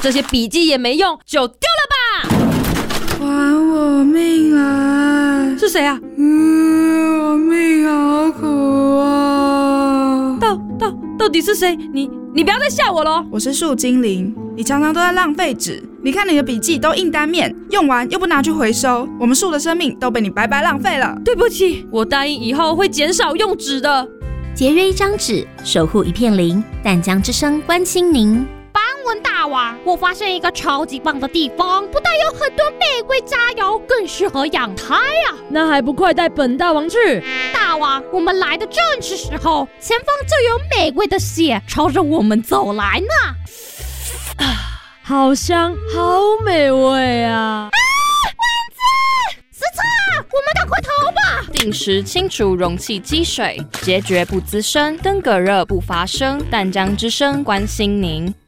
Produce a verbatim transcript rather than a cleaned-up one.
这些笔记也没用，就丢了吧！ 还我命啊！ 是谁啊？ 嗯，我命好苦啊！ 到到到底是谁？你你不要再吓我了！ 我是树精灵，你常常都在浪费纸。你看你的笔记都印单面，用完又不拿去回收，我们树的生命都被你白白浪费了。 对不起，我答应以后会减少用纸的。 节约一张纸，守护一片林。淡江之声关心您。 斑纹大王，我发现一个超级棒的地方，不但有很多玫瑰佳肴，更适合养胎啊！ 那还不快带本大王去？ 大王，我们来的正是时候，前方就有玫瑰的血朝着我们走来呢。 好香，好美味啊！ 啊，蚊子！死叉！我们赶快逃吧！ 定时清除容器积水，孑孓不滋生，登革热不发生。淡江之声关心您。